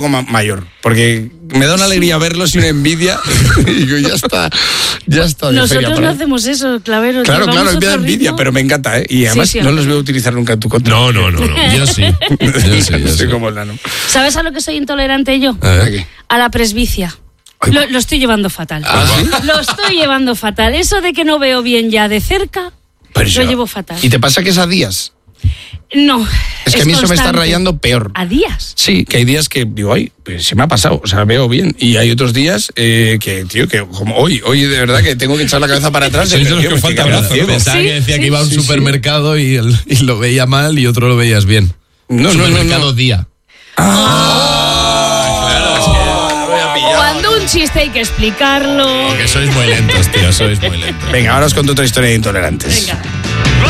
poco mayor, porque me da una alegría verlos y una envidia. Y digo, ya está de Nosotros feria no hacemos eso, Clavero. Claro, me da envidia, pero me encanta, ¿eh? Y además no los veo utilizar nunca en tu contra. No. Yo sí. Soy como el nano. ¿Sabes a lo que soy intolerante yo? A la presbicia. Lo estoy llevando fatal. ¿Sí? Lo estoy llevando fatal. Eso de que no veo bien ya de cerca, lo llevo fatal. ¿Y te pasa que es a días? No. Es que a mí eso me está rayando peor. ¿A días? Sí, que hay días que digo, ay, pues se me ha pasado, o sea, veo bien. Y hay otros días que como hoy de verdad que tengo que echar la cabeza para atrás. Sois de los que falta brazo. Pensaba que decía que iba a un supermercado y lo veía mal y otro lo veías bien. No. Supermercado día. Claro, es que no voy a pillar. Cuando un chiste hay que explicarlo. Porque sois muy lentos, tío, sois muy lentos. Venga, ahora os cuento otra historia de intolerantes. Venga.